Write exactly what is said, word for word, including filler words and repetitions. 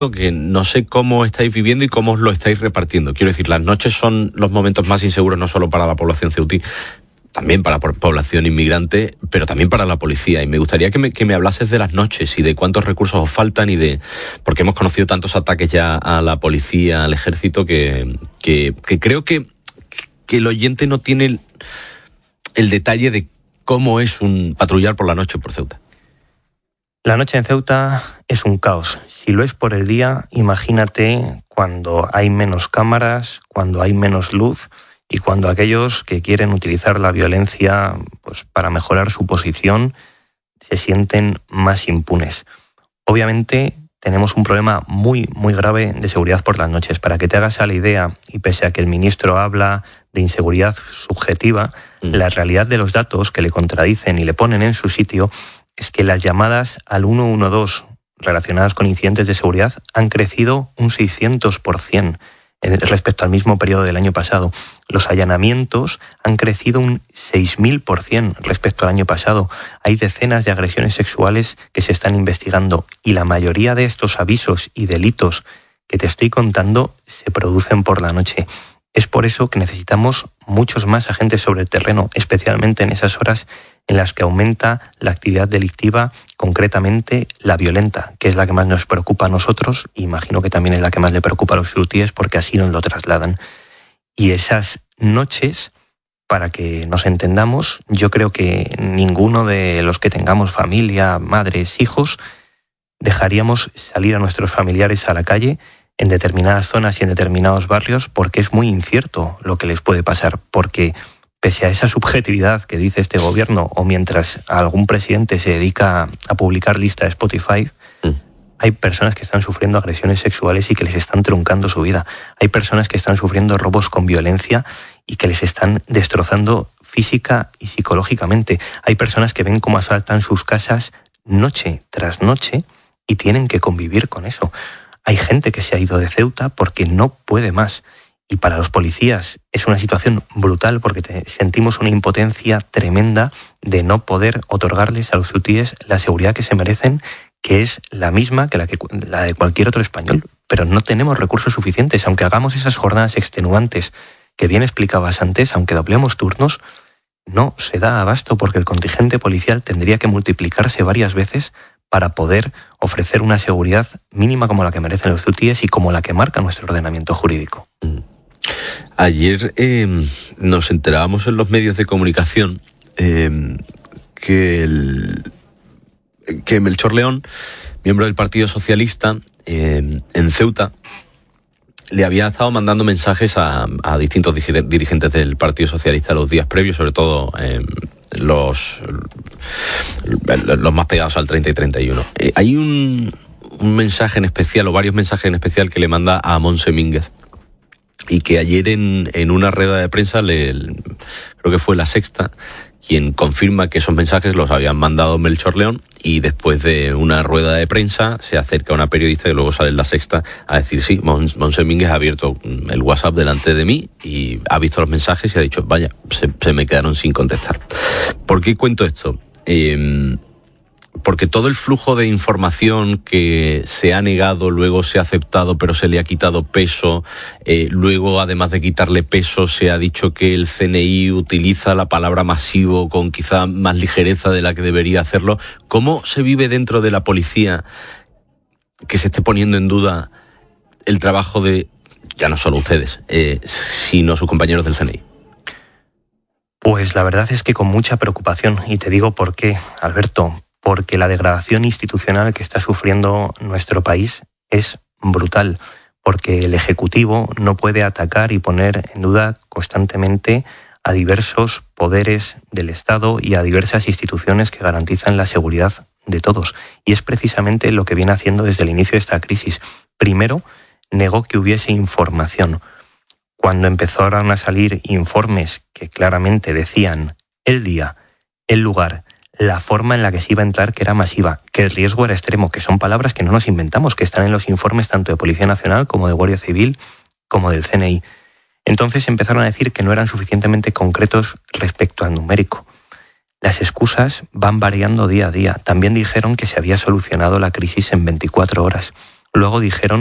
que no sé cómo estáis viviendo y cómo os lo estáis repartiendo. Quiero decir, las noches son los momentos más inseguros no solo para la población ceutí, también para la población inmigrante, pero también para la policía. Y me gustaría que me, que me hablases de las noches y de cuántos recursos os faltan y de... Porque hemos conocido tantos ataques ya a la policía, al ejército, que, que, que creo que, que el oyente no tiene el, el detalle de cómo es un patrullar por la noche por Ceuta. La noche en Ceuta es un caos. Si lo es por el día, imagínate cuando hay menos cámaras, cuando hay menos luz y cuando aquellos que quieren utilizar la violencia pues, para mejorar su posición se sienten más impunes. Obviamente tenemos un problema muy, muy grave de seguridad por las noches. Para que te hagas a la idea, y pese a que el ministro habla de inseguridad subjetiva, mm. la realidad de los datos que le contradicen y le ponen en su sitio es que las llamadas al uno uno dos relacionadas con incidentes de seguridad han crecido un seiscientos por ciento respecto al mismo periodo del año pasado. Los allanamientos han crecido un seis mil por ciento respecto al año pasado. Hay decenas de agresiones sexuales que se están investigando y la mayoría de estos avisos y delitos que te estoy contando se producen por la noche. Es por eso que necesitamos muchos más agentes sobre el terreno, especialmente en esas horas en las que aumenta la actividad delictiva, concretamente la violenta, que es la que más nos preocupa a nosotros, y imagino que también es la que más le preocupa a los ceutíes porque así nos lo trasladan. Y esas noches, para que nos entendamos, yo creo que ninguno de los que tengamos familia, madres, hijos, dejaríamos salir a nuestros familiares a la calle en determinadas zonas y en determinados barrios porque es muy incierto lo que les puede pasar, porque pese a esa subjetividad que dice este gobierno o mientras algún presidente se dedica a publicar lista de Spotify, mm. hay personas que están sufriendo agresiones sexuales y que les están truncando su vida. Hay personas que están sufriendo robos con violencia y que les están destrozando física y psicológicamente. Hay personas que ven cómo asaltan sus casas noche tras noche y tienen que convivir con eso. Hay gente que se ha ido de Ceuta porque no puede más. Y para los policías es una situación brutal porque te, sentimos una impotencia tremenda de no poder otorgarles a los ceutíes la seguridad que se merecen, que es la misma que la, que la de cualquier otro español. Pero no tenemos recursos suficientes. Aunque hagamos esas jornadas extenuantes que bien explicabas antes, aunque doblemos turnos, no se da abasto porque el contingente policial tendría que multiplicarse varias veces para poder ofrecer una seguridad mínima como la que merecen los ceutíes y como la que marca nuestro ordenamiento jurídico. Ayer eh, nos enterábamos en los medios de comunicación eh, que, el, que Melchor León, miembro del Partido Socialista, eh, en Ceuta, le había estado mandando mensajes a, a distintos dirigentes del Partido Socialista los días previos, sobre todo eh, los, los más pegados al treinta y treinta y uno. Eh, hay un, un mensaje en especial, o varios mensajes en especial, que le manda a Montse Mínguez, y que ayer en, en una rueda de prensa, le, creo que fue La Sexta, quien confirma que esos mensajes los habían mandado Melchor León, y después de una rueda de prensa se acerca una periodista que luego sale en La Sexta a decir sí, Montse Mínguez ha abierto el WhatsApp delante de mí y ha visto los mensajes y ha dicho vaya, se, se me quedaron sin contestar. ¿Por qué cuento esto? Eh, porque todo el flujo de información que se ha negado, luego se ha aceptado, pero se le ha quitado peso, eh, luego además de quitarle peso se ha dicho que el C N I utiliza la palabra masivo con quizá más ligereza de la que debería hacerlo. ¿Cómo se vive dentro de la policía que se esté poniendo en duda el trabajo de, ya no solo ustedes, eh, sino sus compañeros del C N I? Pues la verdad es que con mucha preocupación, y te digo por qué, Alberto. Porque la degradación institucional que está sufriendo nuestro país es brutal, porque el Ejecutivo no puede atacar y poner en duda constantemente a diversos poderes del Estado y a diversas instituciones que garantizan la seguridad de todos. Y es precisamente lo que viene haciendo desde el inicio de esta crisis. Primero, negó que hubiese información. Cuando empezaron a salir informes que claramente decían el día, el lugar, la forma en la que se iba a entrar, que era masiva, que el riesgo era extremo, que son palabras que no nos inventamos, que están en los informes tanto de Policía Nacional como de Guardia Civil como del C N I. Entonces empezaron a decir que no eran suficientemente concretos respecto al numérico. Las excusas van variando día a día. También dijeron que se había solucionado la crisis en veinticuatro horas. Luego dijeron